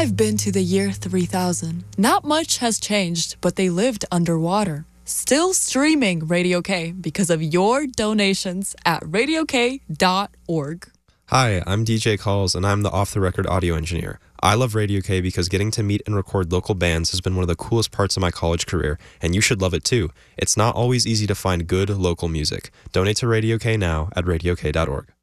I've been to the year 3000. Not much has changed, but they lived underwater. Still streaming Radio K because of your donations at radiok.org. Hi, I'm DJ Calls, and I'm the off-the-record audio engineer. I love Radio K because getting to meet and record local bands has been one of the coolest parts of my college career, and you should love it too. It's not always easy to find good local music. Donate to Radio K now at radiok.org.